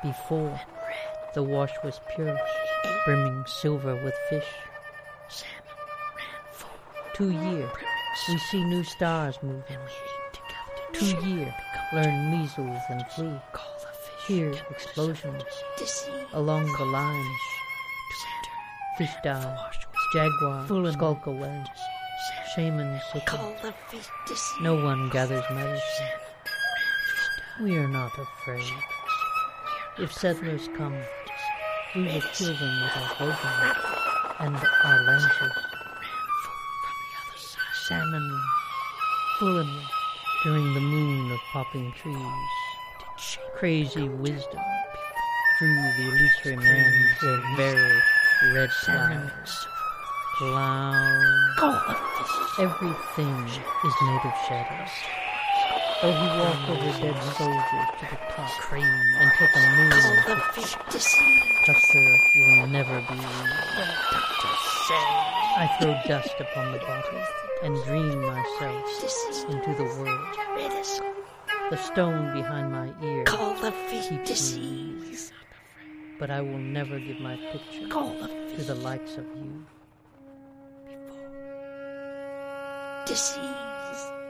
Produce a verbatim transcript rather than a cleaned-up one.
Before, the wash was pure, brimming silver with fish. Two year, we see new stars moving. Two year, learn measles and flu. Hear explosions along the line. Fish die, jaguar skulk away. Shaman sicken. No one gathers medicine. We are not afraid. If settlers come, we will kill them with our bowguns and our lances. Salmon fulling during the moon of popping trees. Crazy wisdom drew the illusory man to a very red flowers. Clown. Everything is made of shadows. Though he walk over dead soldiers to the top and take a moon, Tucker will never be read. I throw dust upon the bottle and dream myself into the world. The stone behind my ear keeps me weak, but I will never give my picture to the likes of you. Disease.